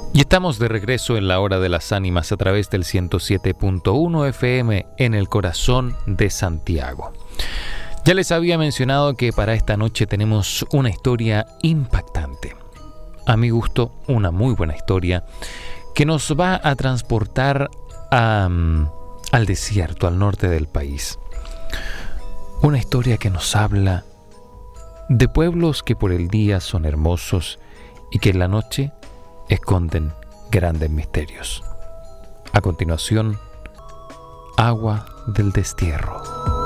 Y estamos de regreso en la Hora de las Ánimas a través del 107.1 FM en el corazón de Santiago. Ya les había mencionado que para esta noche tenemos una historia impactante. A mi gusto, una muy buena historia que nos va a transportar al desierto, al norte del país. Una historia que nos habla de pueblos que por el día son hermosos y que en la noche esconden grandes misterios. A continuación, Agua del Destierro.